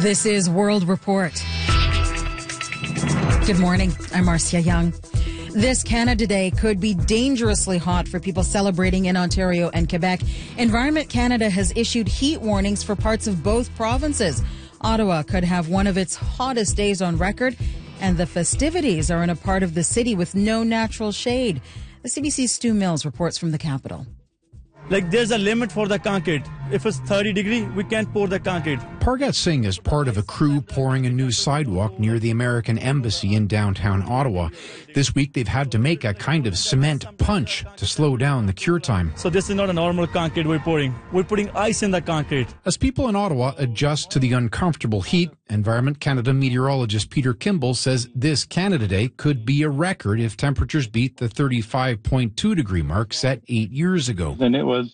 This is World Report. Good morning. I'm Marcia Young. This Canada Day could be dangerously hot for people celebrating in Ontario and Quebec. Environment Canada has issued heat warnings for parts of both provinces. Ottawa could have one of its hottest days on record, and the festivities are in a part of the city with no natural shade. The CBC's Stu Mills reports from the capital. There's a limit for the concrete. If it's 30 degrees, we can't pour the concrete. Pargat Singh is part of a crew pouring a new sidewalk near the American Embassy in downtown Ottawa. This week, they've had to make a kind of cement punch to slow down the cure time. So this is not a normal concrete we're pouring. We're putting ice in the concrete. As people in Ottawa adjust to the uncomfortable heat, Environment Canada meteorologist Peter Kimball says this Canada Day could be a record if temperatures beat the 35.2 degree mark set 8 years ago. And it was